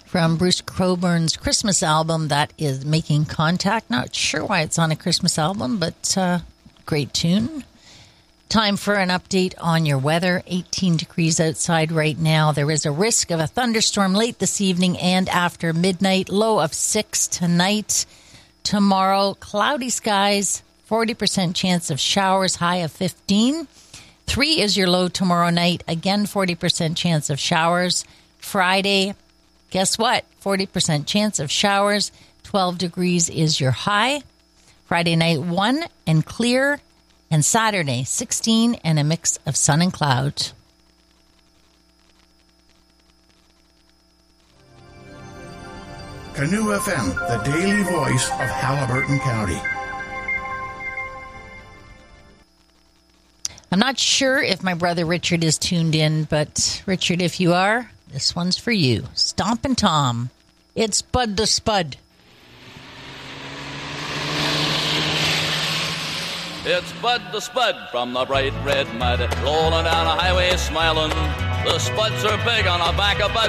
from Bruce Coburn's Christmas album that is Making Contact. Not sure why it's on a Christmas album, but great tune. Time for an update on your weather. 18 degrees outside right now. There is a risk of a thunderstorm late this evening and after midnight. Low of 6 tonight. Tomorrow, cloudy skies, 40% chance of showers, high of 15. 3 is your low tomorrow night. Again, 40% chance of showers. Friday, guess what? 40% chance of showers. 12 degrees is your high. Friday night, 1 and clear. And Saturday, 16 and a mix of sun and clouds. Canoe FM, the daily voice of Haliburton County. I'm not sure if my brother Richard is tuned in, but Richard, if you are, this one's for you. Stompin' Tom. It's Bud the Spud. It's Bud the Spud from the bright red mud, rolling down a highway smiling. The spuds are big on the back of Bud,